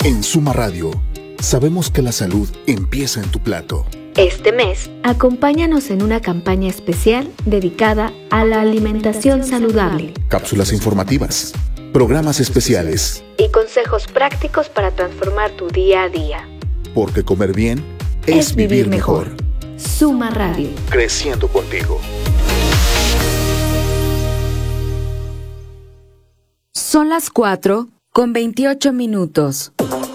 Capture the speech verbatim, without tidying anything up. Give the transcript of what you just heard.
En Suma Radio, sabemos que la salud empieza en tu plato. Este mes, acompáñanos en una campaña especial dedicada a la alimentación saludable. Cápsulas informativas, programas especiales y consejos prácticos para transformar tu día a día. Porque comer bien es, es vivir, vivir mejor. mejor. Suma Radio. Creciendo contigo. Son las cuatro con veintiocho minutos.